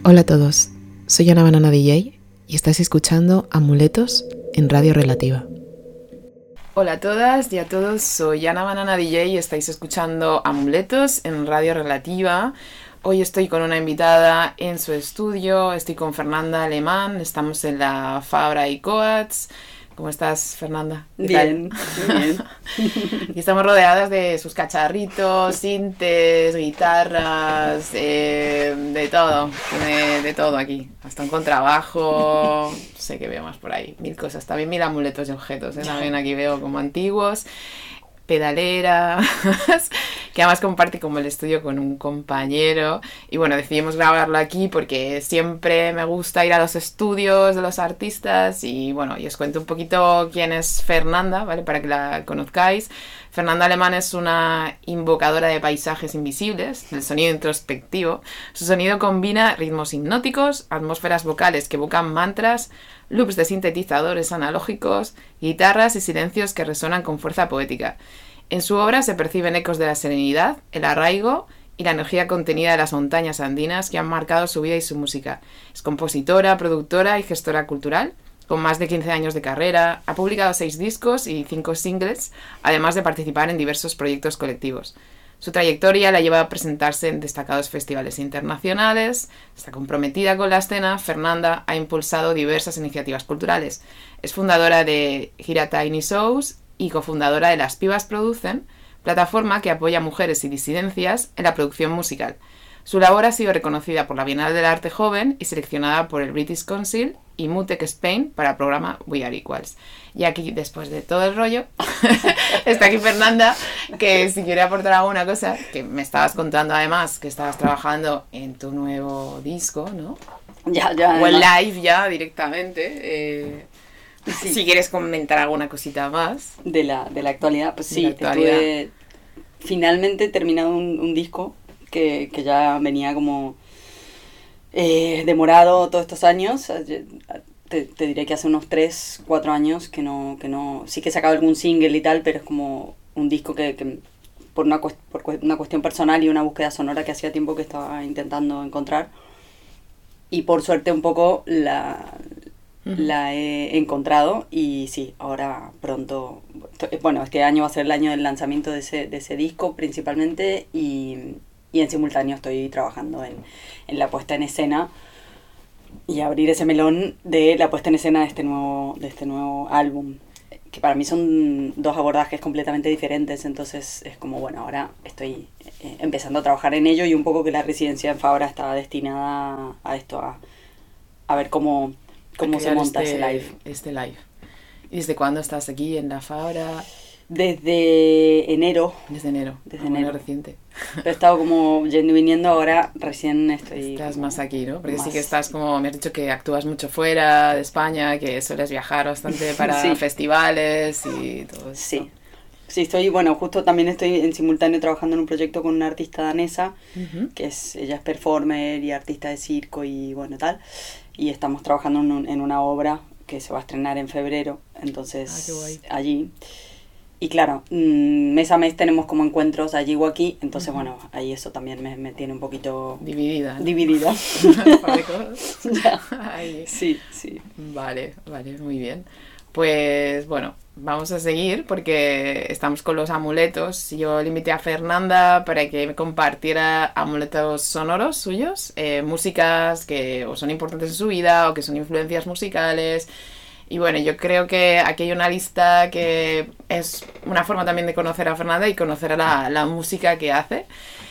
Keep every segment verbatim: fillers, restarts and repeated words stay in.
Hola a todos, soy Ana Banana D J y estáis escuchando Amuletos en Radio Relativa. Hola a todas y a todos, soy Ana Banana D J y estáis escuchando Amuletos en Radio Relativa. Hoy estoy con una invitada en su estudio, estoy con Fernanda Alemán, estamos en la Fabra y Coats. ¿Cómo estás, Fernanda? Bien, muy bien. Y estamos rodeadas de sus cacharritos, sintes, guitarras, eh, de todo, de, de todo aquí. Hasta un contrabajo, no sé qué veo más por ahí, mil cosas. También mil amuletos y objetos, ¿eh? También aquí veo como antiguos, pedaleras, que además comparte como el estudio con un compañero. Y bueno, decidimos grabarlo aquí porque siempre me gusta ir a los estudios de los artistas. Y bueno, y os cuento un poquito quién es Fernanda, ¿vale? Para que la conozcáis. Fernanda Alemán es una invocadora de paisajes invisibles, del sonido introspectivo. Su sonido combina ritmos hipnóticos, atmósferas vocales que evocan mantras, loops de sintetizadores analógicos, guitarras y silencios que resuenan con fuerza poética. En su obra se perciben ecos de la serenidad, el arraigo y la energía contenida de las montañas andinas que han marcado su vida y su música. Es compositora, productora y gestora cultural, con más de quince años de carrera. Ha publicado seis discos y cinco singles, además de participar en diversos proyectos colectivos. Su trayectoria la lleva a presentarse en destacados festivales internacionales. Está comprometida con la escena. Fernanda ha impulsado diversas iniciativas culturales. Es fundadora de Gira Tiny Shows y cofundadora de Las Pibas Producen, plataforma que apoya a mujeres y disidencias en la producción musical. Su labor ha sido reconocida por la Bienal del Arte Joven y seleccionada por el British Council y Mutec Spain para el programa We Are Equals. Y aquí, después de todo el rollo, está aquí Fernanda, que si quiere aportar alguna cosa, que me estabas contando además que estabas trabajando en tu nuevo disco, ¿no? Ya, ya. O en además. live ya directamente. Eh, Sí. Si quieres comentar alguna cosita más. De la, de la actualidad, pues De sí, la actualidad. estuve finalmente terminado un, un disco que, que ya venía como eh, demorado todos estos años. Te, te diré que hace unos tres, cuatro años que no, que no, sí que he sacado algún single y tal, pero es como un disco que, que por, una, cuest- por cu- una cuestión personal y una búsqueda sonora que hacía tiempo que estaba intentando encontrar. Y por suerte un poco la, la he encontrado y sí, ahora pronto, bueno, este año va a ser el año del lanzamiento de ese, de ese disco principalmente y, y en simultáneo estoy trabajando en, en la puesta en escena y abrir ese melón de la puesta en escena de este nuevo, de este nuevo álbum, que para mí son dos abordajes completamente diferentes, entonces es como, bueno, ahora estoy eh, empezando a trabajar en ello y un poco que la residencia en Fabra está destinada a esto, a, a ver cómo, cómo se monta este, ese live. Este live. ¿Y desde cuándo estás aquí en la Fabra? Desde enero, Desde enero. Desde Ah, bueno, enero. reciente. he estado como yendo y viniendo, ahora recién estoy... Estás como más aquí, ¿no? Porque más- sí que estás como, me has dicho que actúas mucho fuera de España, que sueles viajar bastante para Sí. festivales y todo eso. Sí, sí, estoy, bueno, justo también estoy en simultáneo trabajando en un proyecto con una artista danesa, Uh-huh. que es, ella es performer y artista de circo y bueno, tal, y estamos trabajando en, un- en una obra que se va a estrenar en febrero, entonces Ah, qué guay. allí. Y claro, mm, mes a mes tenemos como encuentros allí o aquí, entonces Ujú. bueno, ahí eso también me, me tiene un poquito Dividida, ¿no? dividida. Par de cosas. Ya. Ay. Sí, sí. Vale, vale, muy bien. Pues bueno, vamos a seguir porque estamos con los amuletos. Yo le invité a Fernanda para que me compartiera amuletos sonoros suyos, eh, músicas que o son importantes en su vida o que son influencias musicales. Y bueno, yo creo que aquí hay una lista que es una forma también de conocer a Fernanda y conocer a la, la música que hace.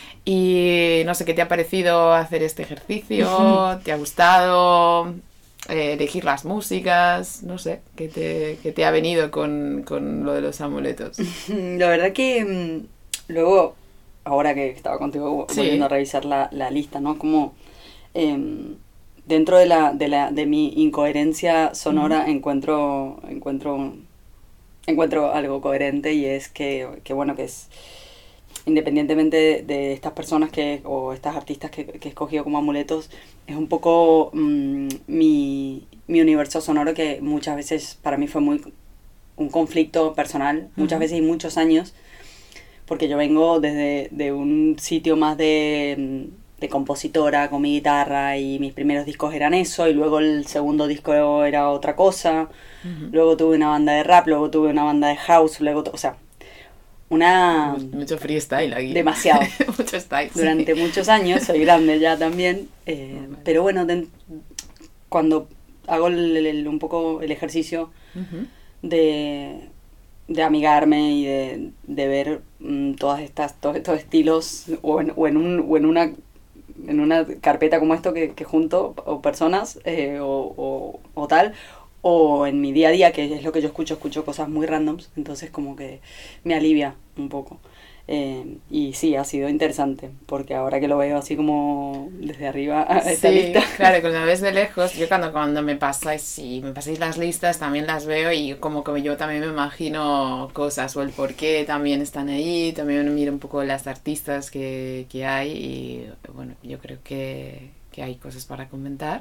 Y no sé qué te ha parecido hacer este ejercicio, ¿te ha gustado eh, elegir las músicas? No sé, ¿qué te, qué te ha venido con, con lo de los amuletos? La verdad que mm, luego, ahora que estaba contigo Sí. volviendo a revisar la, la lista, ¿no? Como em, dentro de la, de la de mi incoherencia sonora Ujú. encuentro encuentro encuentro algo coherente y es que, que bueno, que es independientemente de, de estas personas que o estas artistas que, que he escogido como amuletos, es un poco mm, mi, mi universo sonoro que muchas veces para mí fue muy un conflicto personal, muchas Ujú. veces y muchos años, porque yo vengo desde de un sitio más de, de compositora con mi guitarra, y mis primeros discos eran eso, y luego el segundo disco era otra cosa, uh-huh. Luego tuve una banda de rap, luego tuve una banda de house, luego, o sea, una... Mucho freestyle aquí. Demasiado. Mucho style. Durante sí. muchos años, soy grande ya también, eh, oh, pero bueno, de, cuando hago el, el, un poco el ejercicio uh-huh. de, de amigarme y de, de ver um, todas estas, todos estos estilos, o en, o en, un, o en una... en una carpeta como esto que, que junto, o personas, eh, o, o, o tal, o en mi día a día, que es lo que yo escucho, escucho cosas muy randoms, entonces como que me alivia un poco. Eh, y sí, ha sido interesante, porque ahora que lo veo así como desde arriba, esta sí, lista. Claro, cuando la ves de lejos, yo cuando, cuando me pasáis, sí, me pasáis las listas, también las veo y como que yo también me imagino cosas o el por qué también están ahí, también miro un poco las artistas que, que hay y bueno, yo creo que, que hay cosas para comentar.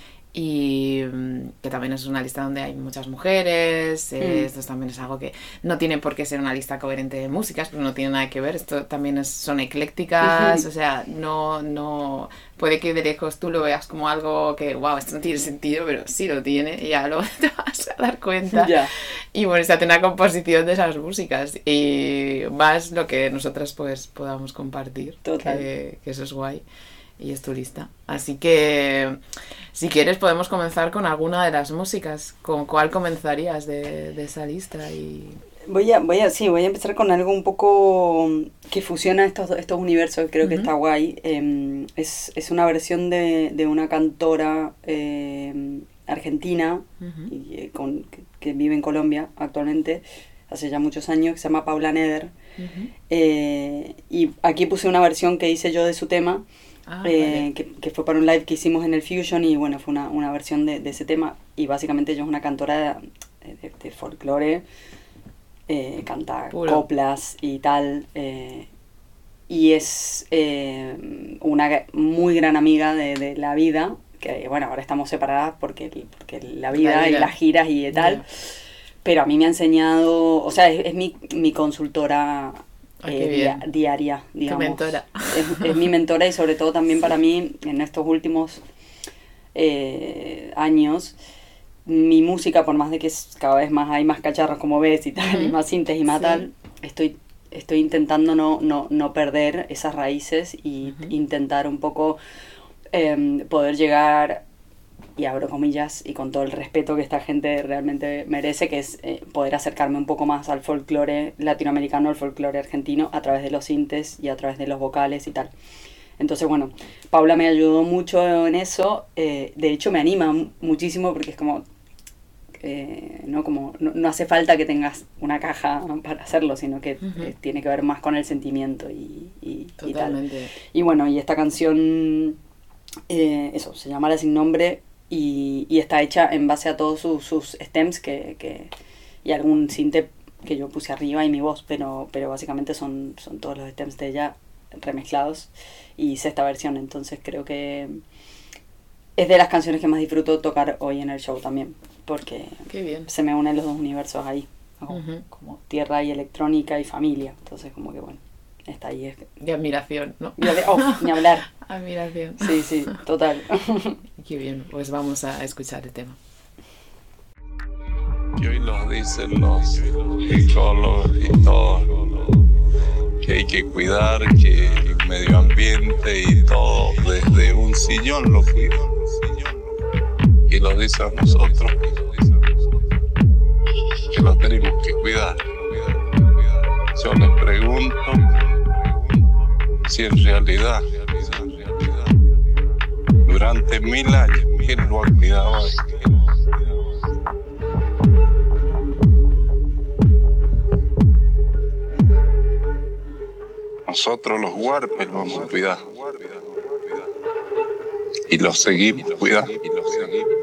Y que también es una lista donde hay muchas mujeres, eh, mm. esto también es algo que no tiene por qué ser una lista coherente de músicas, pero no tiene nada que ver, esto también es, son eclécticas, uh-huh. O sea, no, no, puede que de lejos tú lo veas como algo que, wow, esto no tiene sentido, pero sí lo tiene, y ya luego te vas a dar cuenta, yeah. Y bueno, se hace una composición de esas músicas, y más lo que nosotras pues podamos compartir, que, que eso es guay. Y es tu lista. Así que, si quieres, podemos comenzar con alguna de las músicas. ¿Con cuál comenzarías de, de esa lista? Y... Voy a, voy a, sí, voy a empezar con algo un poco que fusiona estos, estos universos, creo uh-huh. que está guay. Eh, es, es una versión de, de una cantora eh, argentina uh-huh. y, eh, con, que, que vive en Colombia actualmente, hace ya muchos años, que se llama Paula Neder. Uh-huh. Eh, y aquí puse una versión que hice yo de su tema. Ah, eh, vale. que, que fue para un live que hicimos en el Fusion y bueno, fue una, una versión de, de ese tema y básicamente ella es una cantora de, de, de folclore, eh, canta Puro. coplas y tal, eh, y es eh, una muy gran amiga de, de la vida, que bueno, ahora estamos separadas porque, porque la, vida la vida y las giras y tal, yeah. Pero a mí me ha enseñado, o sea, es, es mi, mi consultora Eh, dia, diaria, digamos. Tu mentora. Es, es mi mentora y sobre todo también sí. Para mí, en estos últimos eh, años, mi música, por más de que cada vez más hay más cacharros como ves y tal, uh-huh. y más sintes y más sí. tal, estoy, estoy intentando no, no, no perder esas raíces y uh-huh. intentar un poco eh, poder llegar, y abro comillas, y con todo el respeto que esta gente realmente merece, que es eh, poder acercarme un poco más al folclore latinoamericano, al folclore argentino, a través de los sintes y a través de los vocales y tal. Entonces, bueno, Paula me ayudó mucho en eso, eh, de hecho me anima muchísimo porque es como, eh, no, como no, no hace falta que tengas una caja para hacerlo, sino que uh-huh. eh, tiene que ver más con el sentimiento y, y, y tal. Y bueno, y esta canción, eh, eso, se llama La Sin Nombre, Y, y está hecha en base a todos sus, sus stems que, que, y algún sinte que yo puse arriba y mi voz, pero, pero básicamente son, son todos los stems de ella remezclados y hice esta versión, entonces creo que es de las canciones que más disfruto tocar hoy en el show también, porque Qué bien. Se me unen los dos universos ahí, como, uh-huh. como tierra y electrónica y familia, entonces como que bueno, está ahí. Es... De admiración, ¿no? De, oh, ni hablar. Admiración. Sí, sí, total. Qué bien, pues vamos a escuchar el tema. Y hoy nos dicen los psicólogos y todo, que hay que cuidar, que el medio ambiente y todo, desde un sillón lo cuidan. Y lo dicen a nosotros, que lo tenemos que cuidar. Yo les pregunto si en realidad durante mil años ¿quién lo ha cuidado ahí? Nosotros los huarpes lo vamos a cuidar y los seguimos cuidando.